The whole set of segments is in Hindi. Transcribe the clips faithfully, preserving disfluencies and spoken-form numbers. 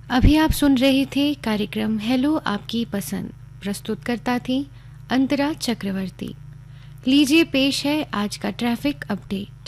अभी आप सुन रहे थे कार्यक्रम हेलो आपकी पसंद। प्रस्तुत करता थी अंतरा चक्रवर्ती। लीजिए पेश है आज का ट्रैफिक अपडेट।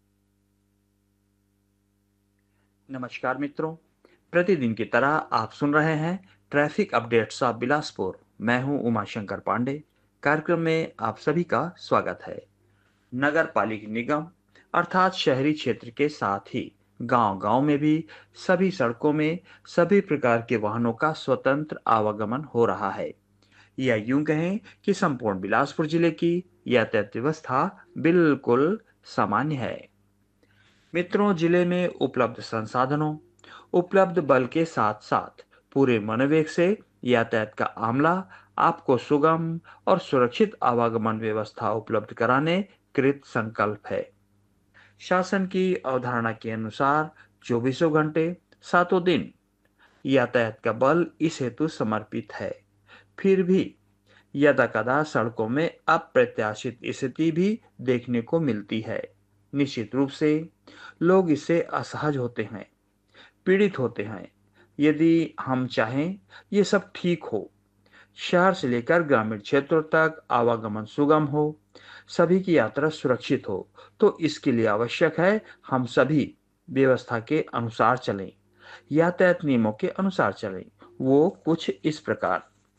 नमस्कार मित्रों, प्रतिदिन की तरह आप सुन रहे हैं ट्रैफिक अपडेट्स ऑफ बिलासपुर। मैं हूं उमाशंकर पांडे। कार्यक्रम में आप सभी का स्वागत है। नगर पालिका निगम अर्थात शहरी क्षेत्र के साथ ही गांव-गांव में भी सभी सड़कों में सभी प्रकार के वाहनों का स्वतंत्र आवागमन हो रहा है, या यूं कहें कि संपूर्ण बिलासपुर जिले की यातायात व्यवस्था बिल्कुल सामान्य है। मित्रों, जिले में उपलब्ध संसाधनों, उपलब्ध बल के साथ साथ पूरे मनोवेग से यातायात का आमला आपको सुगम और सुरक्षित आवागमन व्यवस्था उपलब्ध कराने कृत संकल्प है। शासन की अवधारणा के अनुसार चौबीसों घंटे सातों दिन यातायात का बल इस हेतु समर्पित है। फिर भी यदाकदा सड़कों में अप्रत्याशित स्थिति भी देखने को मिलती है। निश्चित रूप से लोग इससे असहज होते हैं, पीड़ित होते हैं। यदि हम चाहें ये सब ठीक हो, शहर से लेकर ग्रामीण क्षेत्रों तक आवागमन सुगम हो, सभी की यात्रा सुरक्षित हो, तो इसके लिए आवश्यक है हम सभी व्यवस्था के अनुसार चलें, यातायात नियमों के अनुसार चलें। वो कुछ इस प्रकार।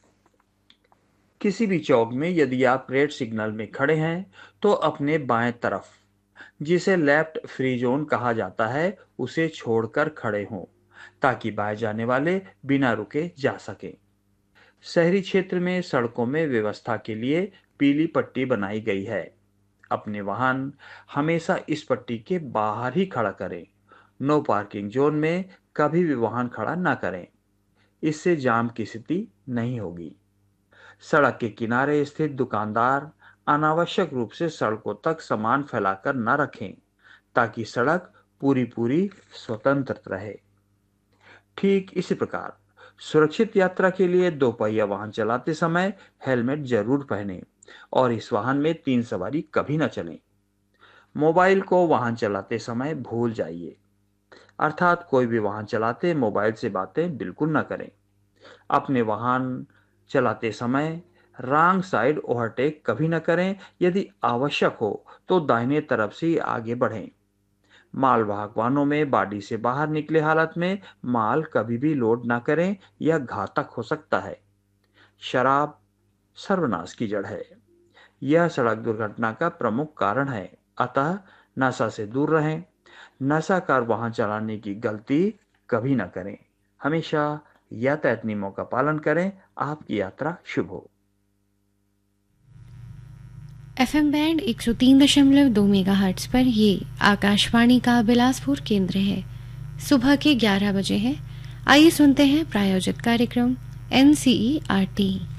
किसी भी चौक में यदि आप रेड सिग्नल में खड़े हैं तो अपने बाएं तरफ, जिसे लेफ्ट फ्री जोन कहा जाता है, उसे छोड़कर खड़े हों ताकि बाएं जाने वाले बिना रुके जा सकें। शहरी क्षेत्र में सड़कों में व्यवस्था के लिए पीली पट्टी बनाई गई है। अपने वाहन हमेशा इस पट्टी के बाहर ही खड़ा करें। नो पार्किंग जोन में कभी भी वाहन खड़ा ना करें, इससे जाम की स्थिति नहीं होगी। सड़क के किनारे स्थित दुकानदार अनावश्यक रूप से सड़कों तक सामान फैलाकर न रखें ताकि सड़क पूरी पूरी स्वतंत्र रहे। ठीक इसी प्रकार सुरक्षित यात्रा के लिए दो पहिया वाहन चलाते समय हेलमेट जरूर पहनें और इस वाहन में तीन सवारी कभी न चलें। मोबाइल को वाहन चलाते समय भूल जाइए, अर्थात कोई भी वाहन चलाते मोबाइल से बातें बिल्कुल न करें। अपने वाहन चलाते समय रॉन्ग साइड ओवरटेक कभी न करें। यदि आवश्यक हो तो दाहिने तरफ से आगे बढ़ें। मालवाहक वाहनों में बॉडी से बाहर निकले हालत में माल कभी भी लोड न करें, यह घातक हो सकता है। शराब सर्वनाश की जड़ है। यह सड़क दुर्घटना का प्रमुख कारण है, अतः नशा से दूर रहें। नशाकार वाहन चलाने की गलती कभी न करें। हमेशा यातायात नियमों का पालन करें। आपकी यात्रा शुभ हो। एफएम बैंड एक सौ तीन दशमलव दो मेगाहर्ट्ज पर ये आकाशवाणी का बिलासपुर केंद्र है। सुबह के ग्यारह बजे है। आइए सुनते हैं प्रायोजित कार्यक्रम एनसीईआरटी।